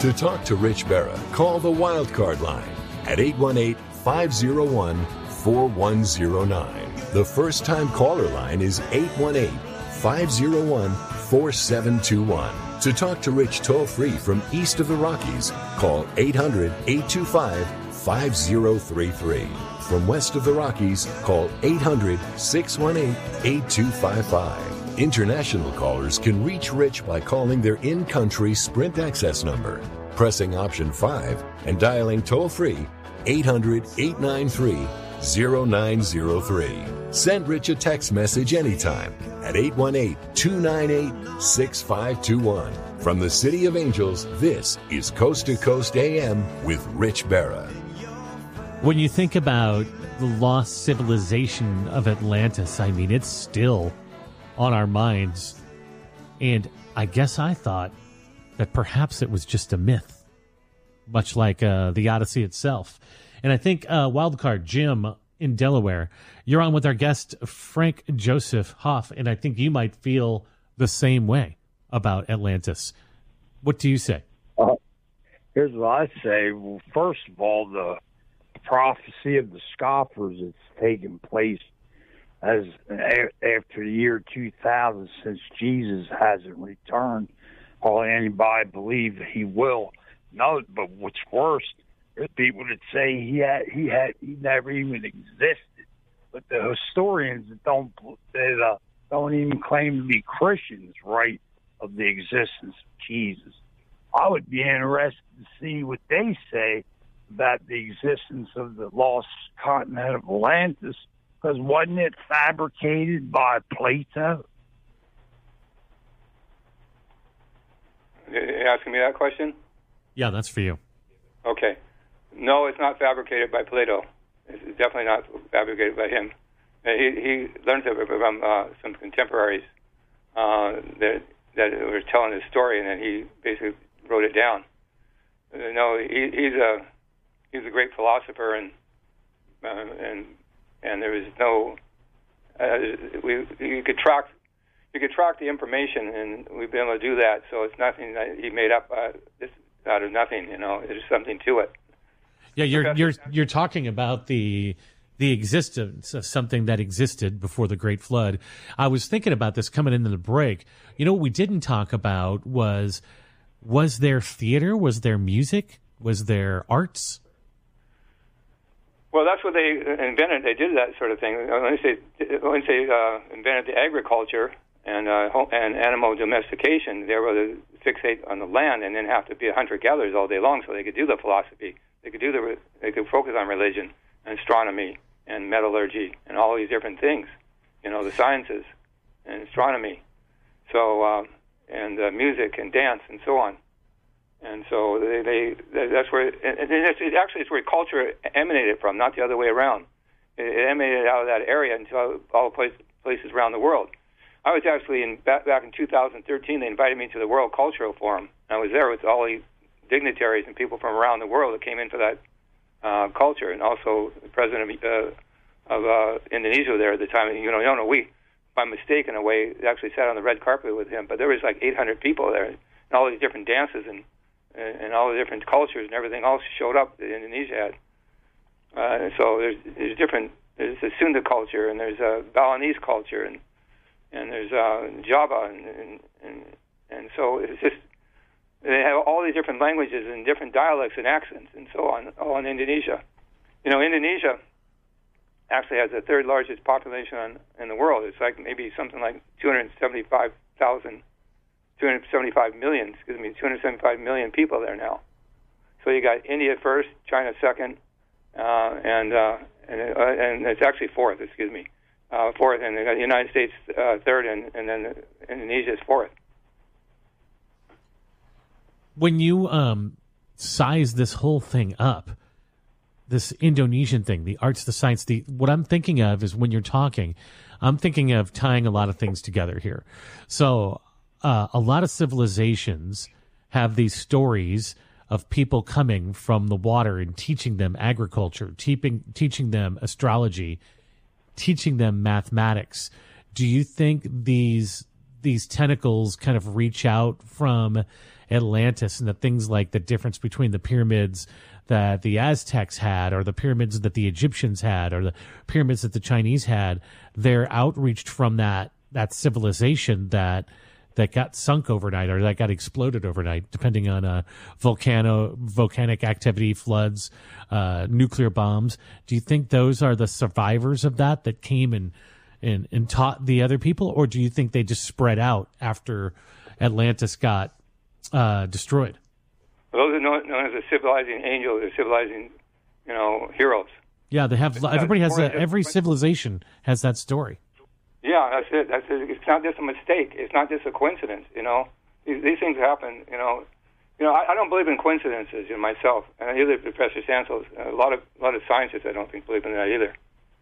To talk to Rich Berra, call the Wildcard line at 818-501-4109. The first-time caller line is 818-501-4721. To talk to Rich toll-free from east of the Rockies, call 800-825-5033. From west of the Rockies, call 800-618-8255. International callers can reach Rich by calling their in-country Sprint access number, pressing option 5, and dialing toll-free 800-893-0903. Send Rich a text message anytime at 818-298-6521. From the City of Angels, this is Coast to Coast AM with Rich Berra. When you think about the lost civilization of Atlantis, I mean, it's still on our minds. And I guess I thought that perhaps it was just a myth, much like the Odyssey itself. And I think Wildcard Jim in Delaware, you're on with our guest, Frank Joseph Hoff, and I think you might feel the same way about Atlantis. What do you say? Here's what I say. Well, first of all, the prophecy of the scoffers has taken place as after the year 2000, since Jesus hasn't returned. Hardly anybody believe that he will. No, but what's worse, there's people that say he never even existed. But the historians that don't even claim to be Christians write of the existence of Jesus. I would be interested to see what they say about the existence of the lost continent of Atlantis, because wasn't it fabricated by Plato? You're asking me that question? Yeah, that's for you. Okay. No, it's not fabricated by Plato. It's definitely not fabricated by him. He learned it from some contemporaries that were telling his story, and then he basically wrote it down. No, he's a great philosopher, and there is no you could track the information, and we've been able to do that. So it's nothing that he made up out of nothing. There's something to it. Yeah, you're talking about the existence of something that existed before the Great Flood. I was thinking about this coming into the break. What we didn't talk about was there theater? Was there music? Was there arts? Well, that's what they invented. They did that sort of thing. When they invented the agriculture and animal domestication, they were to fixate on the land and then have to be hunter-gatherers all day long, so they could do the philosophy. They could focus on religion and astronomy and metallurgy and all these different things, the sciences and astronomy, so and music and dance and so on. And so that's where it's where culture emanated from, not the other way around. It emanated out of that area into all places around the world. I was actually back in 2013. They invited me to the World Cultural Forum. I was there with all these dignitaries and people from around the world that came in for that culture, and also the president of Indonesia there at the time. We, by mistake in a way, actually sat on the red carpet with him. But there was like 800 people there, and all these different dances and all the different cultures and everything else showed up that Indonesia had. So there's different. There's the Sunda culture, and there's a Balinese culture, and there's Java, and so it's just. They have all these different languages and different dialects and accents and so on, all in Indonesia. Indonesia actually has the third largest population in the world. It's like maybe something like 275 million people there now. So you got India first, China second, and it's actually fourth, fourth, and they got the United States third, and then Indonesia is fourth. When you size this whole thing up, this Indonesian thing, the arts, the science, what I'm thinking of is when you're talking, I'm thinking of tying a lot of things together here. So a lot of civilizations have these stories of people coming from the water and teaching them agriculture, teaching them astrology, teaching them mathematics. Do you think these tentacles kind of reach out from Atlantis and the things like the difference between the pyramids that the Aztecs had, or the pyramids that the Egyptians had, or the pyramids that the Chinese had, they're outreached from that civilization that got sunk overnight or that got exploded overnight, depending on volcanic activity, floods, nuclear bombs. Do you think those are the survivors of that came and taught the other people, or do you think they just spread out after Atlantis got destroyed? Those are known as the civilizing angels, or civilizing, heroes. Yeah, they have. Everybody has every civilization has that story. Yeah, that's it. It's not just a mistake. It's not just a coincidence. These things happen. I don't believe in coincidences myself, and neither Professor Sansel. A lot of scientists, I don't think, believe in that either.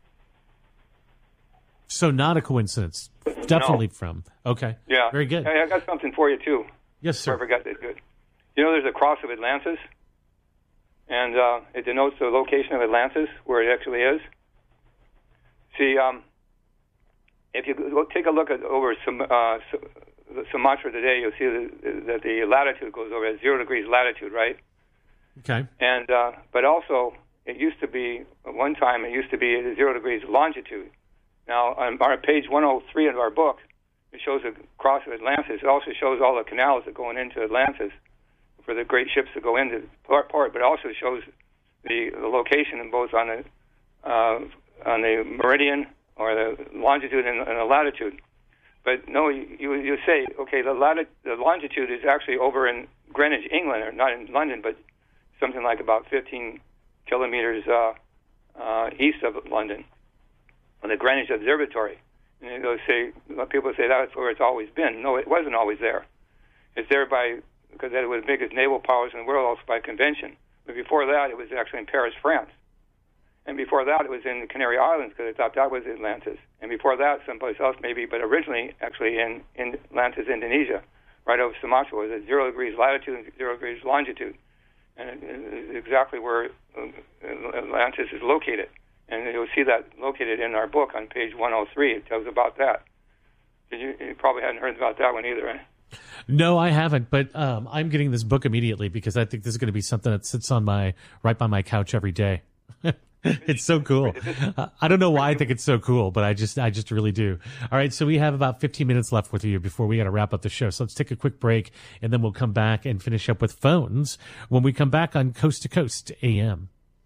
So not a coincidence. Definitely No. From. Okay. Yeah. Very good. Hey, I got something for you too. Yes, sir. I forgot that. Good. There's a cross of Atlantis, and it denotes the location of Atlantis, where it actually is. See, if you take a look at over Sumatra today, you'll see that the latitude goes over at 0 degrees latitude, right? Okay. And but also, it used to be at 0 degrees longitude. Now, on our page 103 of our book, it shows the cross of Atlantis. It also shows all the canals that go into Atlantis for the great ships that go into port, but it also shows the location in both on the meridian or the longitude and the latitude. But no, you say, okay, the longitude is actually over in Greenwich, England, or not in London, but something like about 15 kilometers east of London, on the Greenwich Observatory. And people say that's where it's always been. No, it wasn't always there. It's there because it was the biggest naval powers in the world, also by convention. But before that, it was actually in Paris, France. And before that, it was in the Canary Islands, because I thought that was Atlantis. And before that, someplace else maybe, but originally actually in Atlantis, Indonesia, right over Sumatra. It was at 0 degrees latitude and 0 degrees longitude. And it's exactly where Atlantis is located. And you'll see that located in our book on page 103. It tells about that. You probably hadn't heard about that one either, right? No, I haven't, but I'm getting this book immediately because I think this is going to be something that sits on right by my couch every day. It's so cool. I don't know why I think it's so cool, but I just really do. All right, so we have about 15 minutes left with you before we got to wrap up the show. So let's take a quick break, and then we'll come back and finish up with phones when we come back on Coast to Coast AM.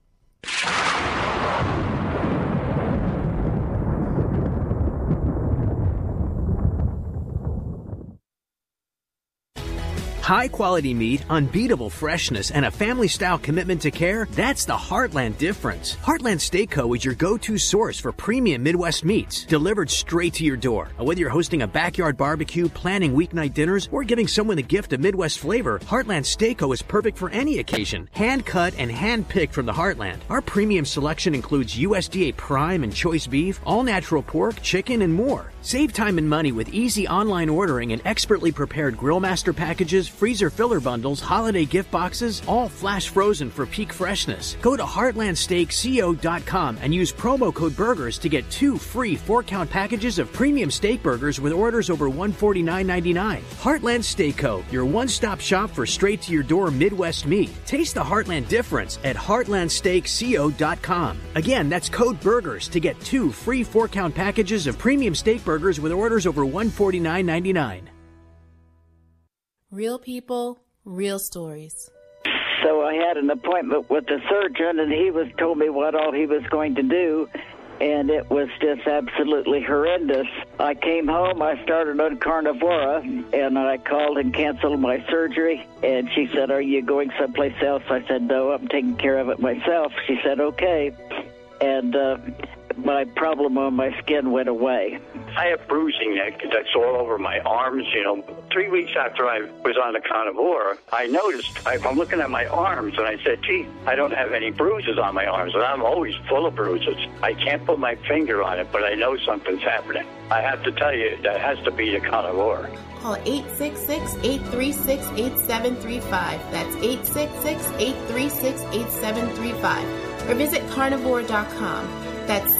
High-quality meat, unbeatable freshness, and a family-style commitment to care, that's the Heartland difference. Heartland Steak Co. is your go-to source for premium Midwest meats, delivered straight to your door. Whether you're hosting a backyard barbecue, planning weeknight dinners, or giving someone the gift of Midwest flavor, Heartland Steak Co. is perfect for any occasion. Hand-cut and hand-picked from the Heartland. Our premium selection includes USDA prime and choice beef, all-natural pork, chicken, and more. Save time and money with easy online ordering and expertly prepared Grill Master packages, freezer filler bundles, holiday gift boxes, all flash frozen for peak freshness. Go to heartlandsteakco.com and use promo code BURGERS to get 2 free 4-count packages of premium steak burgers with orders over $149.99. Heartland Steak Co., your one-stop shop for straight-to-your-door Midwest meat. Taste the Heartland difference at heartlandsteakco.com. Again, that's code BURGERS to get 2 free 4-count packages of premium steak burgers with orders over $149.99. Real people, real stories. So I had an appointment with the surgeon, and he told me what all he was going to do, and it was just absolutely horrendous. I came home, I started on Carnivora, and I called and canceled my surgery, and she said, "Are you going someplace else?" I said, "No, I'm taking care of it myself." She said, "Okay," and my problem on my skin went away. I have bruising that's all over my arms. 3 weeks after I was on the Carnivora, I noticed, I'm looking at my arms, and I said, gee, I don't have any bruises on my arms, and I'm always full of bruises. I can't put my finger on it, but I know something's happening. I have to tell you, that has to be the Carnivora. Call 866-836-8735. That's 866-836-8735. Or visit carnivora.com. That's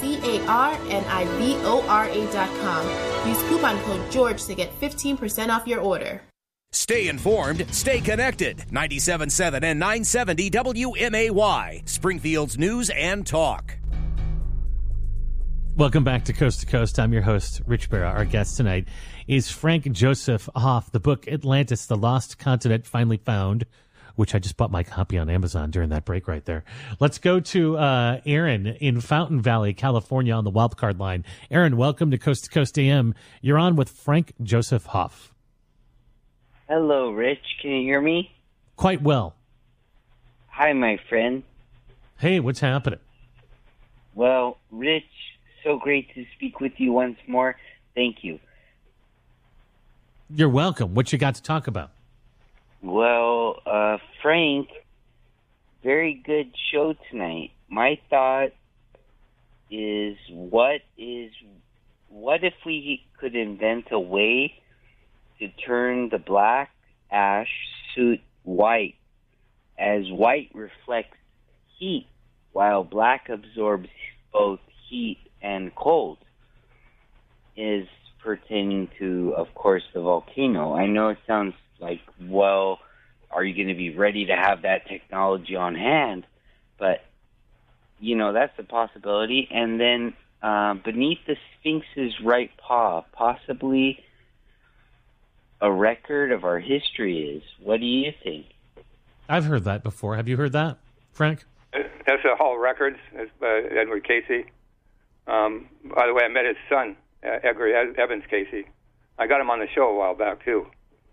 carnivora.com. Use coupon code GEORGE to get 15% off your order. Stay informed, stay connected. 97.7 and 970 WMAY, Springfield's News and Talk. Welcome back to Coast. I'm your host, Rich Barra. Our guest tonight is Frank Joseph Hoff. The book Atlantis, The Lost Continent Finally Found, which I just bought my copy on Amazon during that break right there. Let's go to Aaron in Fountain Valley, California on the wildcard line. Aaron, welcome to Coast AM. You're on with Frank Joseph Hoff. Hello, Rich. Can you hear me? Quite well. Hi, my friend. Hey, what's happening? Well, Rich, so great to speak with you once more. Thank you. You're welcome. What you got to talk about? Well, Frank, very good show tonight. My thought is what if we could invent a way to turn the black ash suit white, as white reflects heat while black absorbs both heat and cold, is pertaining to, of course, the volcano. I know it sounds like, well, are you going to be ready to have that technology on hand? But, that's a possibility. And then beneath the Sphinx's right paw, possibly a record of our history is. What do you think? I've heard that before. Have you heard that, Frank? That's a Hall Records. That's by Edward Casey. By the way, I met his son, Edgar Evans Casey. I got him on the show a while back, too.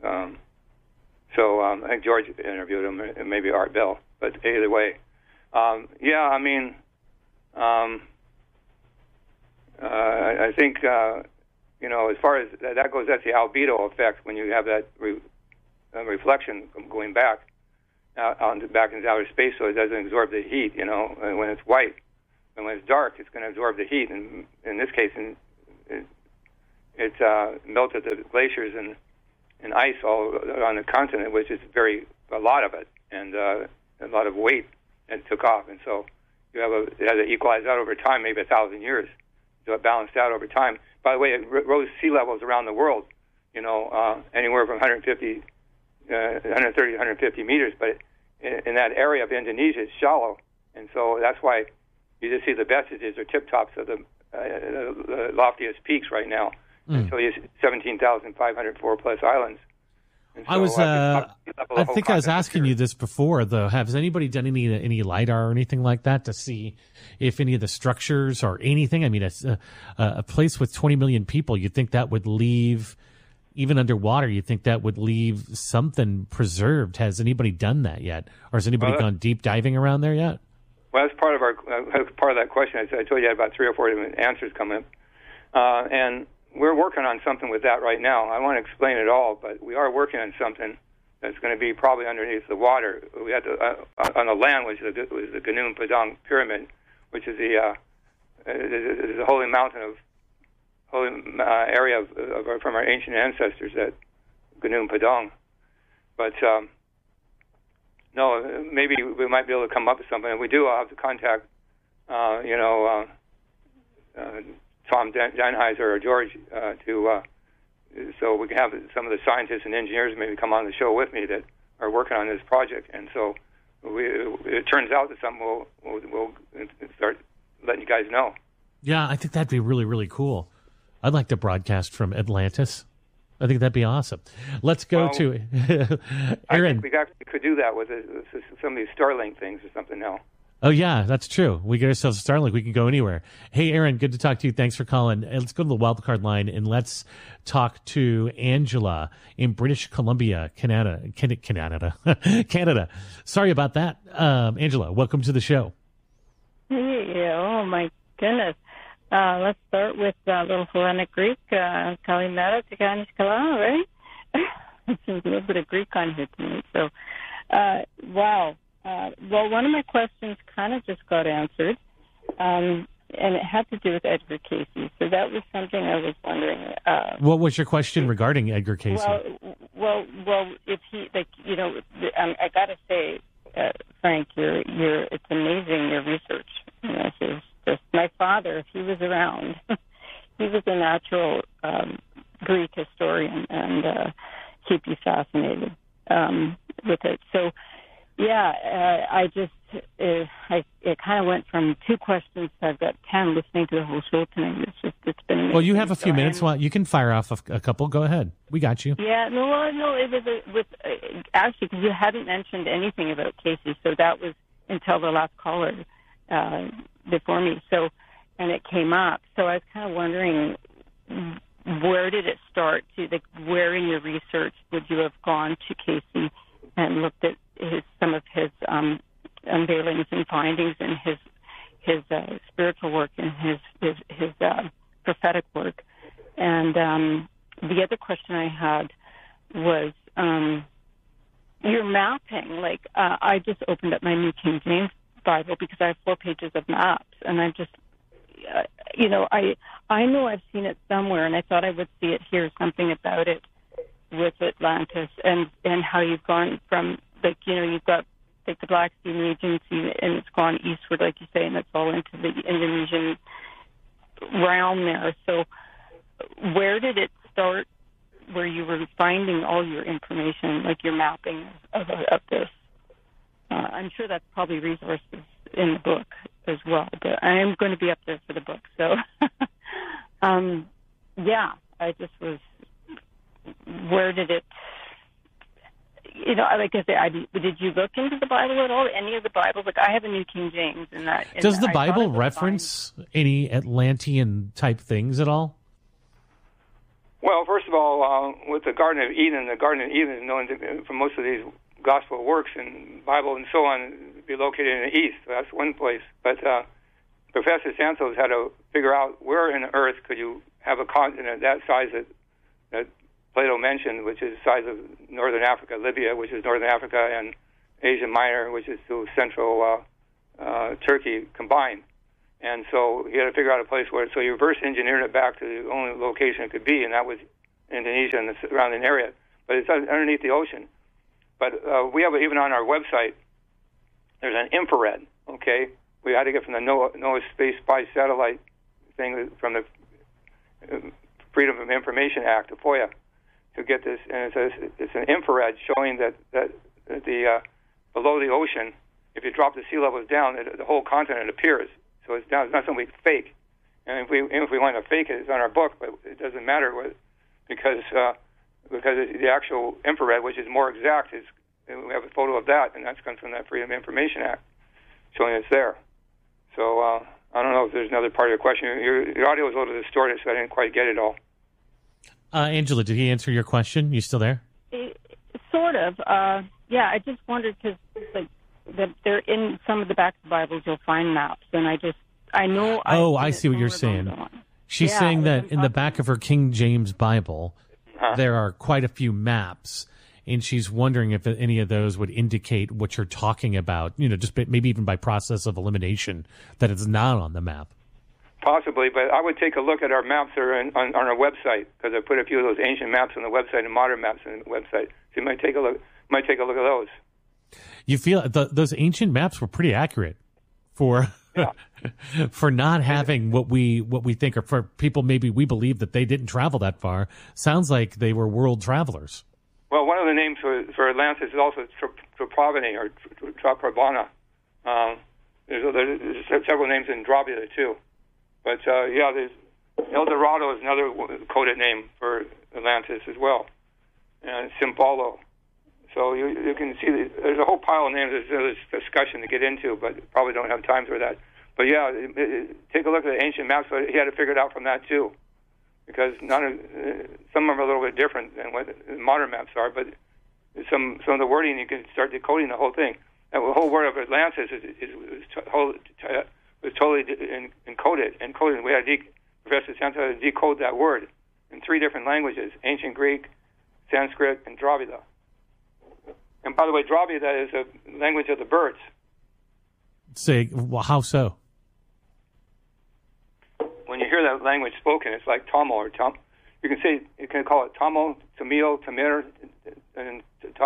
So I think George interviewed him, and maybe Art Bell. But either way, I think, as far as that goes, that's the albedo effect when you have that reflection going back into outer space, so it doesn't absorb the heat, and when it's white. And when it's dark, it's going to absorb the heat. And in this case, it melted the glaciers and ice all on the continent, which is a lot of it, and a lot of weight, and it took off. And so it had to equalize out over time, maybe 1,000 years, so it balanced out over time. By the way, it rose sea levels around the world, anywhere from 130 to 150 meters. But in that area of Indonesia, it's shallow, and so that's why you just see the vestiges or tip tops of the loftiest peaks right now. So you 17,504 plus islands. And so I think I was asking you this before, though. Has anybody done any LiDAR or anything like that to see if any of the structures or anything? I mean, a place with 20 million people, you'd think that would leave, even underwater, you'd think that would leave something preserved. Has anybody done that yet? Or has anybody gone deep diving around there yet? Well, that's part of that question. I told you I had about 3 or 4 different answers coming up. And we're working on something with that right now. I won't explain it all, but we are working on something that's going to be probably underneath the water. We had on the land was the Gunung Padang Pyramid, which is the holy mountain holy area from our ancient ancestors at Gunung Padang. But no, maybe we might be able to come up with something. If we do, I'll have to contact, Tom Denheiser or George so we can have some of the scientists and engineers maybe come on the show with me that are working on this project. And so it turns out that something we'll start letting you guys know. Yeah, I think that'd be really, really cool. I'd like to broadcast from Atlantis. I think that'd be awesome. Let's go to Aaron. I think we actually could do that with some of these Starlink things or something now. Oh, yeah, that's true. We get ourselves a Starlink. We can go anywhere. Hey, Aaron, good to talk to you. Thanks for calling. Let's go to the wildcard line, and let's talk to Angela in British Columbia, Canada. Canada. Sorry about that. Angela, welcome to the show. Hey, oh, my goodness. Let's start with a little Hellenic Greek. Kalimera, Tikanis Kala, right? There's a little bit of Greek on here tonight. So, wow. Well, one of my questions kind of just got answered, and it had to do with Edgar Casey. So that was something I was wondering. What was your question regarding Edgar Casey? Well, if he, I got to say, Frank, it's amazing, your research. It's just my father, if he was around, he was a natural Greek historian, and he'd be fascinated it. So, I just it kind of went from 2 questions to I've got 10 listening to the whole show tonight. It's been amazing. Well, you have a few minutes. Well, you can fire off a couple. Go ahead. We got you. Yeah, no, it was actually because you hadn't mentioned anything about Casey, so that was until the last caller before me. So, and it came up. So I was kind of wondering, where did it start? Where in your research would you have gone to Casey and looked at some of his unveilings and findings and his spiritual work and his prophetic work? And the other question I had was your mapping. Like I just opened up my New King James Bible because I have 4 pages of maps, and I just I know I've seen it somewhere, and I thought I would see it here, something about it with Atlantis and how you've gone from, you've got the Black Sea Agency, and it's gone eastward, like you say, and it's all into the Indonesian realm there. So where did it start where you were finding all your information, like your mapping of this? I'm sure that's probably resources in the book as well, but I am going to be up there for the book. So, I just was, where did it, like I said, did you look into the Bible at all? Any of the Bibles? Like I have a New King James. Does the Bible reference any Atlantean type things at all? Well, first of all, with the Garden of Eden is known from most of these gospel works and Bible and so on be located in the east. So that's one place. But Professor Santos had to figure out where in the earth could you have a continent that size that Plato mentioned, which is the size of northern Africa, Libya, which is northern Africa, and Asia Minor, which is to central Turkey combined. And so he had to figure out a place where, so he reverse engineered it back to the only location it could be, and that was Indonesia and the surrounding area. But it's underneath the ocean. But we have, even on our website, there's an infrared, okay? We had to get from the NOAA Space Spy Satellite thing from the Freedom of Information Act, the FOIA, to get this. And it's an infrared showing that the below the ocean, if you drop the sea levels down, the whole continent appears. So it's down. It's not something fake. And if we want to fake it, it's on our book, but it doesn't matter because the actual infrared, which is more exact, we have a photo of that, and that's comes from that Freedom of Information Act, showing it's there. So I don't know if there's another part of your question. Your audio was a little distorted, so I didn't quite get it all. Angela, did he answer your question? You still there? Sort of. I just wondered because that they're in some of the back of the Bibles. You'll find maps, and I know. I see what you're saying. She's saying that in the back of her King James Bible, there are quite a few maps, and she's wondering if any of those would indicate what you're talking about, just maybe even by process of elimination, that it's not on the map. Possibly, but I would take a look at our maps that are on our website, because I put a few of those ancient maps on the website and modern maps on the website. So you might take a look at those. You feel those ancient maps were pretty accurate for for not having what we think, or for people maybe we believe that they didn't travel that far. Sounds like they were world travelers. Well, one of the names for Atlantis is also Traprovani or Traprabana. There's several names in Dravida too, but there's El Dorado is another coded name for Atlantis as well, and Symbolo. So you can see there's a whole pile of names. There's discussion to get into, but probably don't have time for that. But take a look at the ancient maps. But he had to figure it out from that too, because some of them are a little bit different than what modern maps are. But some of the wording, you can start decoding the whole thing. The whole word of Atlantis was totally encoded. We had Professor Santos had to decode that word in 3 different languages: Ancient Greek, Sanskrit, and Dravida. And by the way, Dravida is a language of the birds. Say, well, how so? When you hear that language spoken, it's like Tamil or Tam. You can call it Tamil, Tamil, Tamir, and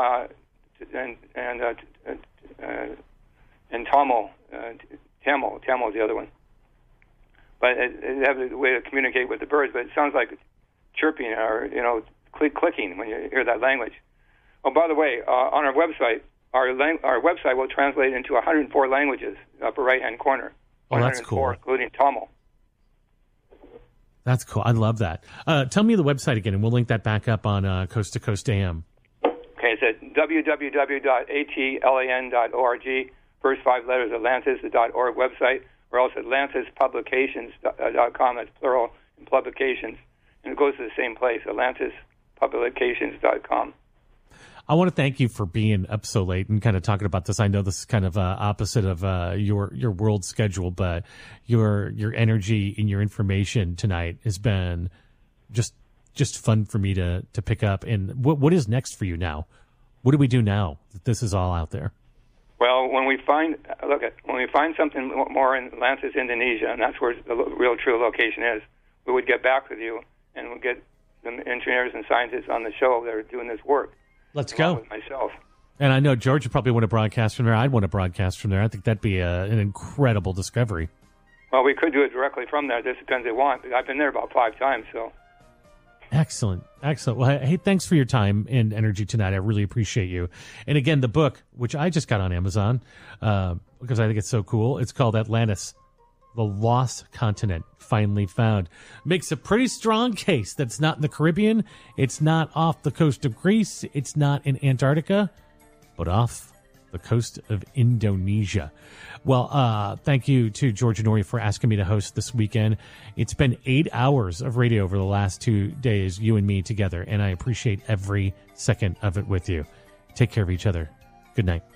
Tamil. Tamil is the other one. But it has a way to communicate with the birds. But it sounds like chirping or clicking when you hear that language. Oh, by the way, on our website, our website will translate into 104 languages, upper right-hand corner. Oh, that's cool. Including Tamil. That's cool. I love that. Tell me the website again, and we'll link that back up on Coast to Coast AM. Okay, it's at www.atlan.org. First 5 letters, Atlantis, the .org website, or else atlantispublications.com. That's plural in publications. And it goes to the same place, atlantispublications.com. I want to thank you for being up so late and kind of talking about this. I know this is kind of opposite of your world schedule, but your energy and your information tonight has been just fun for me to pick up. And what is next for you now? What do we do now that this is all out there? Well, when we find something more in Atlantis, Indonesia, and that's where the real true location is, we would get back with you and we'll get some engineers and scientists on the show that are doing this work. Let's go. With myself. And I know George would probably want to broadcast from there. I'd want to broadcast from there. I think that'd be an incredible discovery. Well, we could do it directly from there. This depends they want. I've been there about 5 times, so. Excellent. Well, hey, thanks for your time and energy tonight. I really appreciate you. And again, the book, which I just got on Amazon because I think it's so cool, it's called Atlantis, the Lost Continent Finally Found. Makes a pretty strong case that's not in the Caribbean, it's not off the coast of Greece, it's not in Antarctica, but off the coast of Indonesia. Well, thank you to George Noory for asking me to host this weekend. It's been 8 hours of radio over the last 2 days, you and me together, and I appreciate every second of it with you. Take care of each other. Good night.